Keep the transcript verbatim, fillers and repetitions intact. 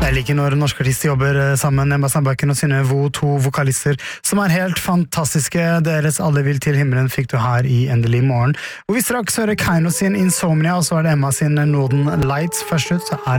Jeg liker når norske artister jobber sammen, Emma Sandbakken og Synne Vo, to vokalister som er helt fantastiske. Deres Alle vil til himmelen fikk du her i Endelig morgen. Og vi straks hører Kaino sin Insomnia, og så er det Emma sin Northern Lights. Først ut så er